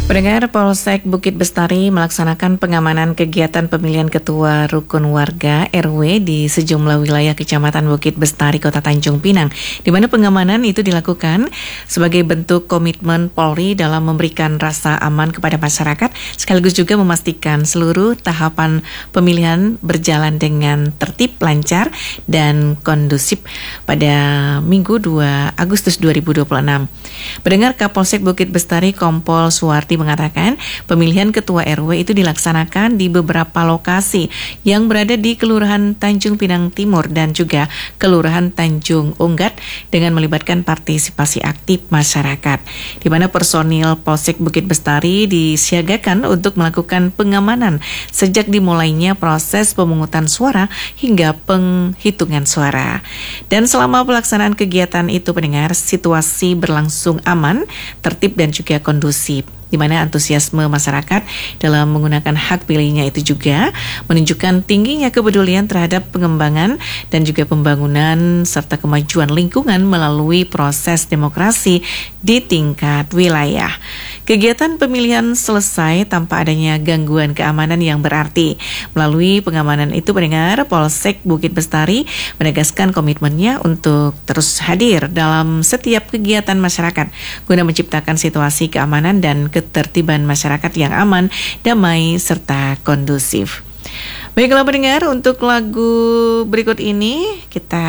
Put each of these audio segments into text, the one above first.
Pendengar, Polsek Bukit Bestari melaksanakan pengamanan kegiatan pemilihan ketua rukun warga RW di sejumlah wilayah Kecamatan Bukit Bestari, Kota Tanjung Pinang, di mana pengamanan itu dilakukan sebagai bentuk komitmen Polri dalam memberikan rasa aman kepada masyarakat, sekaligus juga memastikan seluruh tahapan pemilihan berjalan dengan tertib, lancar, dan kondusif pada Minggu 2 Agustus 2026. Pendengar, Kapolsek Bukit Bestari Kompol Suwardi mengatakan pemilihan ketua RW itu dilaksanakan di beberapa lokasi yang berada di Kelurahan Tanjung Pinang Timur dan juga Kelurahan Tanjung Unggat dengan melibatkan partisipasi aktif masyarakat, di mana personil Polsek Bukit Bestari disiagakan untuk melakukan pengamanan sejak dimulainya proses pemungutan suara hingga penghitungan suara. Dan selama pelaksanaan kegiatan itu, pendengar, situasi berlangsung aman, tertib dan juga kondusif, di mana antusiasme masyarakat dalam menggunakan hak pilihnya itu juga menunjukkan tingginya kepedulian terhadap pengembangan dan juga pembangunan serta kemajuan lingkungan melalui proses demokrasi di tingkat wilayah. Kegiatan pemilihan selesai tanpa adanya gangguan keamanan yang berarti. Melalui pengamanan itu, pendengar, Polsek Bukit Bestari menegaskan komitmennya untuk terus hadir dalam setiap kegiatan masyarakat guna menciptakan situasi keamanan dan ketertiban masyarakat yang aman, damai, serta kondusif. Baiklah pendengar, untuk lagu berikut ini kita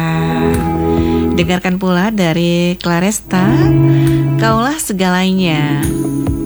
dengarkan pula dari Claresta, Kaulah Segalanya.